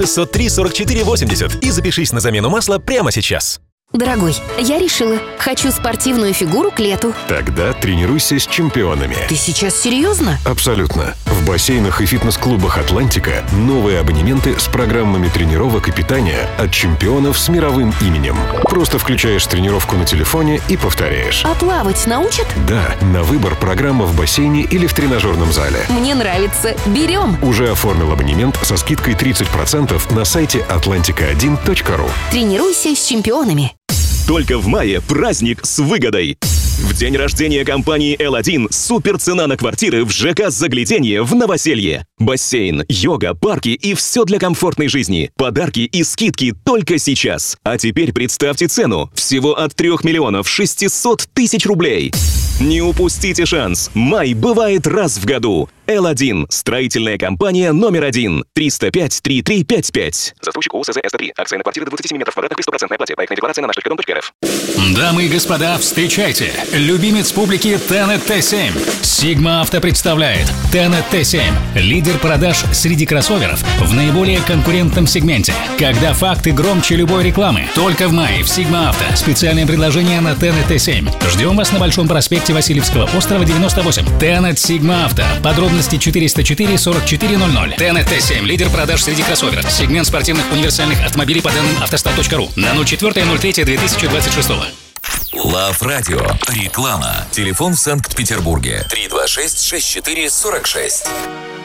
603 44 80 и запишись на замену масла прямо сейчас. Дорогой, я решила. Хочу спортивную фигуру к лету. Тогда тренируйся с чемпионами. Ты сейчас серьезно? Абсолютно. В бассейнах и фитнес-клубах «Атлантика» новые абонементы с программами тренировок и питания от чемпионов с мировым именем. Просто включаешь тренировку на телефоне и повторяешь. А плавать научат? Да, на выбор программа в бассейне или в тренажерном зале. Мне нравится. Берем. Уже оформил абонемент со скидкой 30% на сайте atlantica1.ru. Тренируйся с чемпионами. Только в мае праздник с выгодой. В день рождения компании L1 супер цена на квартиры в ЖК «Загляденье» в Новоселье. Бассейн, йога, парки и все для комфортной жизни. Подарки и скидки только сейчас. А теперь представьте цену. Всего от 3 миллионов 600 тысяч рублей. Не упустите шанс. Май бывает раз в году. L1. Строительная компания номер 1. 305-3355. Застройщик ООО СЗ СТ3. Акции на квартиры до 27 метров квадратных при 100% оплате. Проектная декларация на nаш.com.rf. Дамы и господа, встречайте! Любимец публики Tenet T7. Sigma Auto представляет Tenet T7. Лидер продаж среди кроссоверов в наиболее конкурентном сегменте. Когда факты громче любой рекламы. Только в мае в Sigma Auto. Специальное предложение на Tenet T7. Ждем вас на Большом проспекте Васильевского острова 98. Tenet Sigma Auto. Подробности 404 44 00. Tenet T7. Лидер продаж среди кроссоверов. Сегмент спортивных универсальных автомобилей по данным автостат.ру. На 04.03.2026. Лав Радио. Реклама. Телефон в Санкт-Петербурге. 326-64-46.